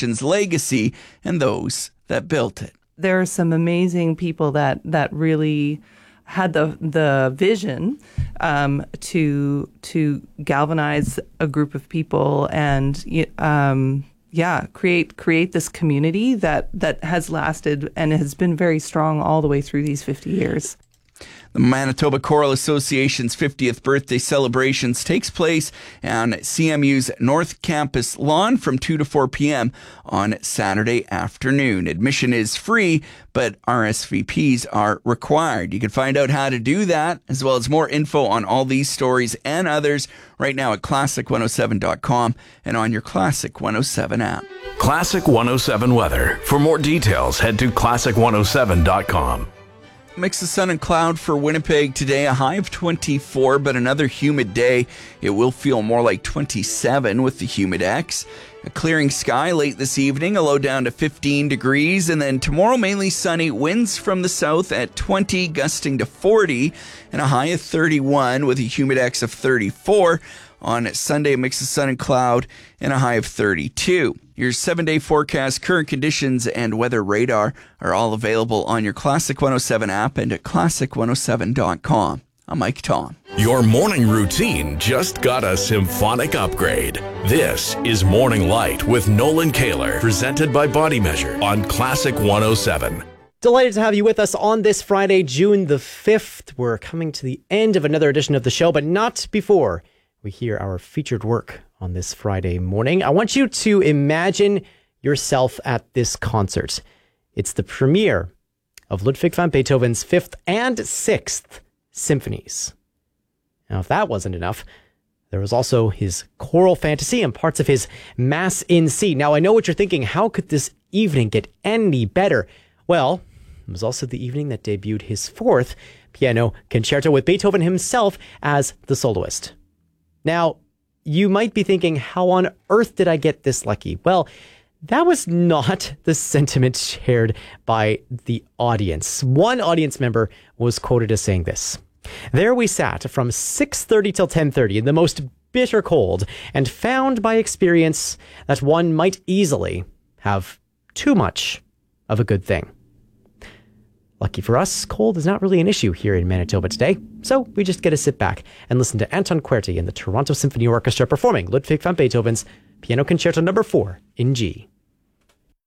nation's legacy and those that built it. There are some amazing people that really had the vision to galvanize a group of people and create this community that has lasted and has been very strong all the way through these 50 years. The Manitoba Choral Association's 50th birthday celebrations takes place on CMU's North Campus lawn from 2 to 4 p.m. on Saturday afternoon. Admission is free, but RSVPs are required. You can find out how to do that, as well as more info on all these stories and others right now at classic107.com and on your Classic 107 app. Classic 107 weather. For more details, head to classic107.com. Mix of sun and cloud for Winnipeg today, a high of 24, but another humid day. It will feel more like 27 with the Humidex. A clearing sky late this evening, a low down to 15 degrees. And then tomorrow, mainly sunny, winds from the south at 20, gusting to 40, and a high of 31 with a Humidex of 34. On Sunday, a mix of sun and cloud and a high of 32. Your 7-day forecast, current conditions, and weather radar are all available on your Classic 107 app and at classic107.com. I'm Mike Tom. Your morning routine just got a symphonic upgrade. This is Morning Light with Nolan Kaler, presented by Body Measure on Classic 107. Delighted to have you with us on this Friday, June the 5th. We're coming to the end of another edition of the show, but not before we hear our featured work on this Friday morning. I want you to imagine yourself at this concert. It's the premiere of Ludwig van Beethoven's 5th and 6th symphonies. Now, if that wasn't enough, there was also his choral fantasy and parts of his Mass in C. Now, I know what you're thinking. How could this evening get any better? Well, it was also the evening that debuted his 4th piano concerto with Beethoven himself as the soloist. Now, you might be thinking, how on earth did I get this lucky? Well, that was not the sentiment shared by the audience. One audience member was quoted as saying this: "There we sat from 6:30 till 10:30 in the most bitter cold and found by experience that one might easily have too much of a good thing." Lucky for us, cold is not really an issue here in Manitoba today, so we just get to sit back and listen to Anton Querty and the Toronto Symphony Orchestra performing Ludwig van Beethoven's Piano Concerto No. 4 in G.